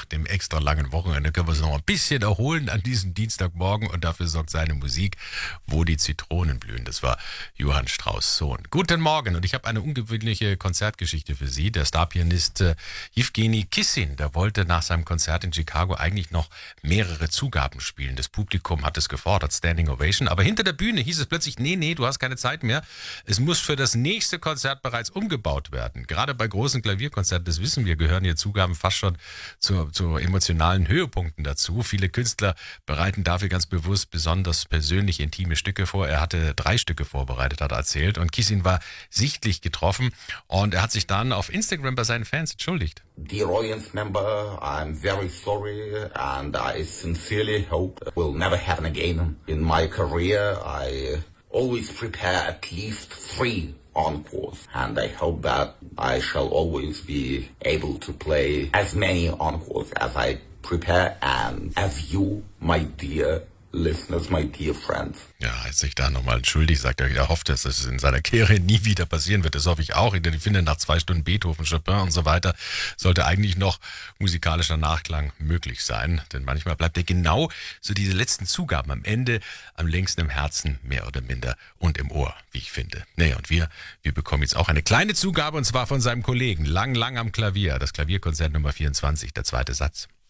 nach dem extra langen Wochenende können wir uns noch ein bisschen erholen an diesem Dienstagmorgen und dafür sorgt seine Musik, wo die Zitronen blühen. Das war Johann Strauss Sohn. Guten Morgen und ich habe eine ungewöhnliche Konzertgeschichte für Sie. Der Starpianist Jewgeni Kissin, der wollte nach seinem Konzert in Chicago eigentlich noch mehrere Zugaben spielen. Das Publikum hat es gefordert, Standing Ovation, aber hinter der Bühne hieß es plötzlich, nee, du hast keine Zeit mehr. Es muss für das nächste Konzert bereits umgebaut werden. Gerade bei großen Klavierkonzerten, das wissen wir, gehören hier Zugaben fast schon zu emotionalen Höhepunkten dazu. Viele Künstler bereiten dafür ganz bewusst besonders persönlich intime Stücke vor. Er hatte 3 Stücke vorbereitet, hat er erzählt. Und Kissin war sichtlich getroffen und er hat sich dann auf Instagram bei seinen Fans entschuldigt. Dear audience member, I'm very sorry and I sincerely hope it will never happen again. In my career, I always prepare at least 3 encores and I hope that I shall always be able to play as many encores as I prepare and as you, my dear listeners, my dear friends. Ja, er hat sich da nochmal entschuldigt, sagt er hofft, dass es in seiner Karriere nie wieder passieren wird. Das hoffe ich auch. Ich finde, nach 2 Stunden Beethoven, Chopin und so weiter sollte eigentlich noch musikalischer Nachklang möglich sein. Denn manchmal bleibt er genau so diese letzten Zugaben am Ende am längsten im Herzen, mehr oder minder, und im Ohr, wie ich finde. Naja, und wir bekommen jetzt auch eine kleine Zugabe und zwar von seinem Kollegen, lang am Klavier. Das Klavierkonzert Nummer 24, der 2. Satz.